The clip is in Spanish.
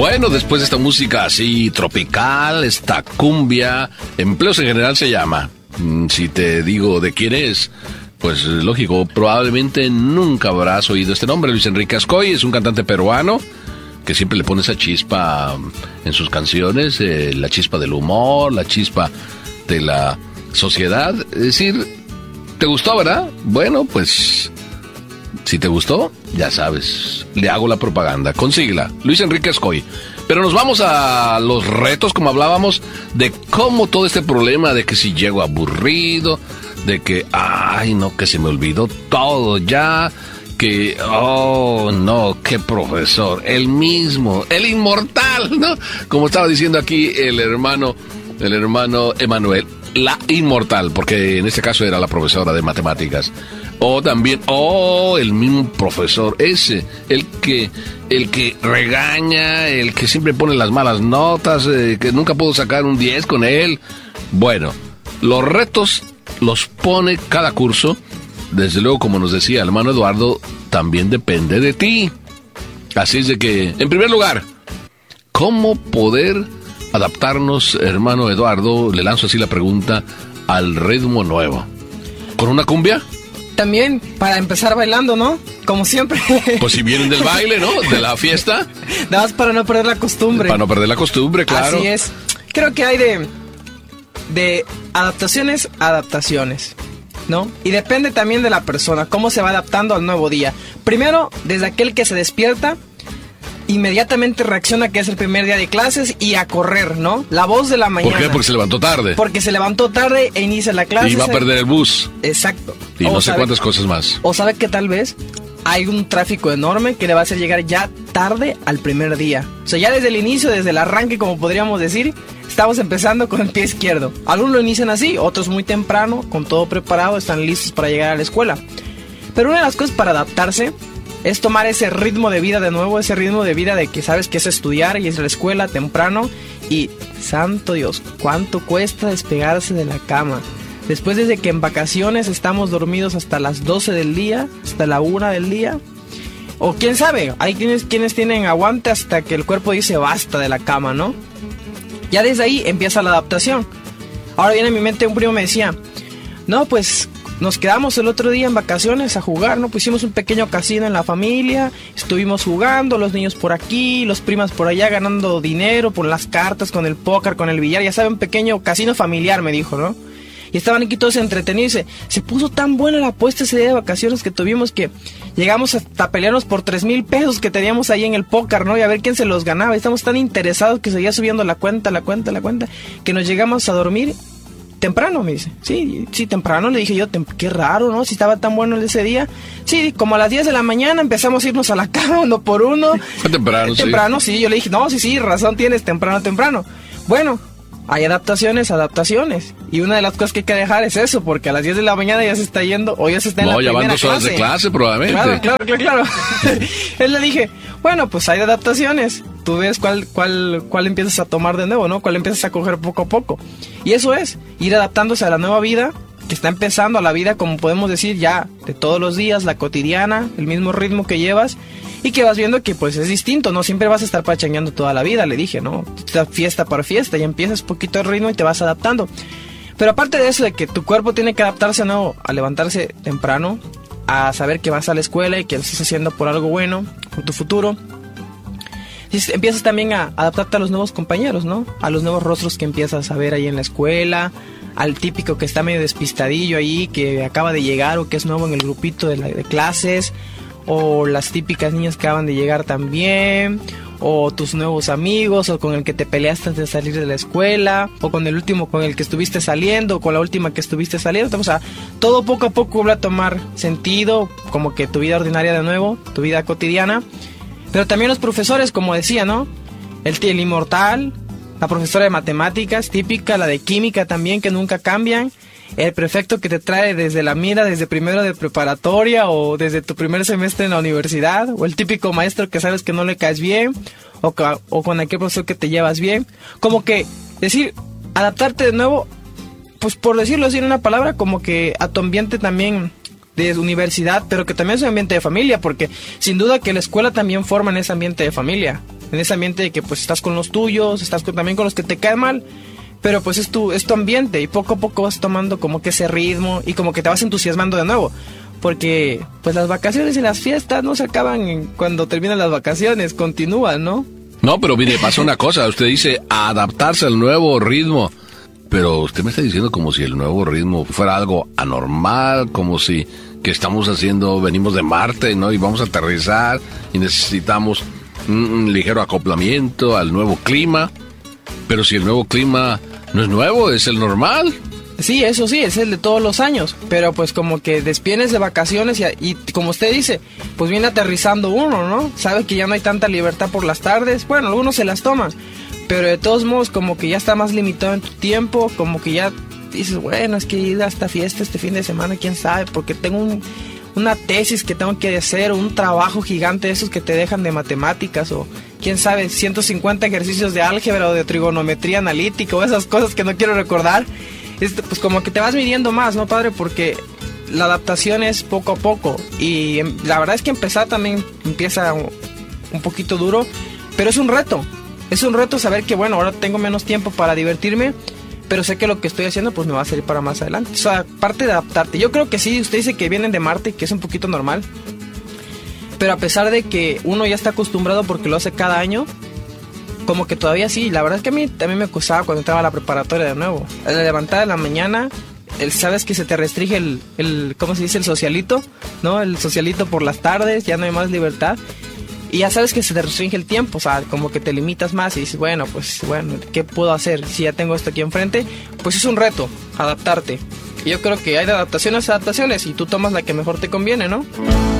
Bueno, después de esta música así tropical, esta cumbia, Empleos en General se llama. Si te digo de quién es, pues lógico, probablemente nunca habrás oído este nombre. Luis Enrique Ascoy es un cantante peruano que siempre le pone esa chispa en sus canciones, la chispa del humor, la chispa de la sociedad. Es decir, ¿te gustó, verdad? Bueno, pues si te gustó, ya sabes, le hago la propaganda. Consíguela, Luis Enrique Ascoy. Pero nos vamos a los retos, como hablábamos, de cómo todo este problema de que si llego aburrido, de que, ay, no, que se me olvidó todo ya, que, oh, no, qué profesor, el mismo, el inmortal, ¿no? Como estaba diciendo aquí el hermano Emanuel, la inmortal, porque en este caso era la profesora de matemáticas. O también, el mismo profesor ese, el que regaña, el que siempre pone las malas notas, que nunca puedo sacar un 10 con él. Bueno, los retos los pone cada curso. Desde luego, como nos decía el hermano Eduardo, también depende de ti. Así es de que, en primer lugar, ¿cómo poder adaptarnos, hermano Eduardo? Le lanzo así la pregunta, al ritmo nuevo. ¿Con una cumbia? También, para empezar bailando, ¿no? Como siempre. Pues si vienen del baile, ¿no? De la fiesta. Nada más para no perder la costumbre. Para no perder la costumbre, claro. Así es. Creo que hay de adaptaciones, ¿no? Y depende también de la persona, cómo se va adaptando al nuevo día. Primero, desde aquel que se despierta, inmediatamente reacciona que es el primer día de clases y a correr, ¿no? La voz de la mañana. ¿Por qué? Porque se levantó tarde. Porque se levantó tarde e inicia la clase. Y va a perder el bus. Exacto. Y no sé cuántas cosas más. O sabe que tal vez hay un tráfico enorme que le va a hacer llegar ya tarde al primer día. O sea, ya desde el inicio, desde el arranque, como podríamos decir, estamos empezando con el pie izquierdo. Algunos lo inician así, otros muy temprano, con todo preparado, están listos para llegar a la escuela. Pero una de las cosas para adaptarse es tomar ese ritmo de vida de nuevo, ese ritmo de vida de que sabes que es estudiar y es la escuela temprano. Y, santo Dios, ¿cuánto cuesta despegarse de la cama? Después, desde que en vacaciones estamos dormidos hasta las 12 del día, hasta la 1 del día. O quién sabe, hay quienes tienen aguante hasta que el cuerpo dice basta de la cama, ¿no? Ya desde ahí empieza la adaptación. Ahora viene a mi mente, un primo me decía, no, pues nos quedamos el otro día en vacaciones a jugar, ¿no? Pues hicimos un pequeño casino en la familia, estuvimos jugando, los niños por aquí, los primas por allá ganando dinero por las cartas, con el póker, con el billar, ya saben, un pequeño casino familiar, me dijo, ¿no? Y estaban aquí todos entretenidos. Se puso tan buena la apuesta ese día de vacaciones que tuvimos que llegamos hasta pelearnos por 3,000 pesos que teníamos ahí en el póker, ¿no? Y a ver quién se los ganaba. Y estamos tan interesados que seguía subiendo la cuenta, que nos llegamos a dormir temprano, me dice. Sí, temprano, le dije yo, qué raro, ¿no? Si estaba tan bueno ese día. Sí, como a las 10 de la mañana empezamos a irnos a la cama uno por uno. Fue temprano, sí. Temprano, sí. Yo le dije, no, sí, razón tienes, temprano. Bueno, hay adaptaciones. Y una de las cosas que hay que dejar es eso, porque a las 10 de la mañana ya se está yendo, o ya se está en la primera clase. No, ya van 2 horas de clase, probablemente. Claro. Él le dije, bueno, pues hay adaptaciones. Tú ves cuál empiezas a tomar de nuevo, ¿no? Cuál empiezas a coger poco a poco. Y eso es, ir adaptándose a la nueva vida, que está empezando, a la vida, como podemos decir, ya de todos los días, la cotidiana, el mismo ritmo que llevas. Y que vas viendo que pues es distinto, no siempre vas a estar pachangueando toda la vida, le dije, ¿no? Fiesta por fiesta, y empiezas poquito el ritmo y te vas adaptando. Pero aparte de eso, de que tu cuerpo tiene que adaptarse, ¿no? A levantarse temprano, a saber que vas a la escuela y que lo estás haciendo por algo bueno, por tu futuro. Y empiezas también a adaptarte a los nuevos compañeros, ¿no? A los nuevos rostros que empiezas a ver ahí en la escuela, al típico que está medio despistadillo ahí, que acaba de llegar o que es nuevo en el grupito de clases, o las típicas niñas que acaban de llegar también, o tus nuevos amigos, o con el que te peleaste antes de salir de la escuela, o con el último con el que estuviste saliendo, o con la última que estuviste saliendo. O sea, todo poco a poco va a tomar sentido, como que tu vida ordinaria de nuevo, tu vida cotidiana. Pero también los profesores, como decía, ¿no? El inmortal, la profesora de matemáticas típica, la de química también, que nunca cambian. El prefecto que te trae desde la mira, desde primero de preparatoria o desde tu primer semestre en la universidad, o el típico maestro que sabes que no le caes bien, o con aquel profesor que te llevas bien. Como que decir, adaptarte de nuevo, pues por decirlo así en una palabra, como que a tu ambiente también de universidad, pero que también es un ambiente de familia, porque sin duda que la escuela también forma en ese ambiente de familia. en ese ambiente de que pues estás con los tuyos, también con los que te caen mal, pero pues es tu ambiente y poco a poco vas tomando como que ese ritmo y como que te vas entusiasmando de nuevo. Porque pues las vacaciones y las fiestas no se acaban cuando terminan las vacaciones, continúan, ¿no? No, pero mire, pasa una cosa, usted dice adaptarse al nuevo ritmo, pero usted me está diciendo como si el nuevo ritmo fuera algo anormal, como si que venimos de Marte, ¿no? Y vamos a aterrizar y necesitamos un ligero acoplamiento al nuevo clima, pero si el nuevo clima no es nuevo, es el normal. Sí, eso sí, es el de todos los años, pero pues como que vienes de vacaciones y como usted dice, pues viene aterrizando uno, ¿no? Sabe que ya no hay tanta libertad por las tardes, bueno, algunos se las toman, pero de todos modos como que ya está más limitado en tu tiempo, como que ya dices, bueno, es que ir a esta fiesta este fin de semana, quién sabe, porque tengo una tesis que tengo que hacer, o un trabajo gigante de esos que te dejan de matemáticas, o quién sabe, 150 ejercicios de álgebra o de trigonometría analítica, o esas cosas que no quiero recordar. Pues como que te vas midiendo más, ¿no, padre? Porque la adaptación es poco a poco y la verdad es que empezar también empieza un poquito duro, pero es un reto saber que bueno, ahora tengo menos tiempo para divertirme, pero sé que lo que estoy haciendo pues me va a servir para más adelante. O sea, parte de adaptarte, yo creo que sí, usted dice que vienen de Marte, que es un poquito normal, pero a pesar de que uno ya está acostumbrado porque lo hace cada año, como que todavía sí, la verdad es que a mí también me costaba cuando entraba a la preparatoria de nuevo. Al levantar en la mañana, sabes que se te restringe el ¿cómo se dice? El socialito, ¿no? El socialito por las tardes, ya no hay más libertad. Y ya sabes que se te restringe el tiempo, o sea, como que te limitas más y dices, bueno, ¿qué puedo hacer si ya tengo esto aquí enfrente? Pues es un reto, adaptarte. Y yo creo que hay de adaptaciones a adaptaciones y tú tomas la que mejor te conviene, ¿no?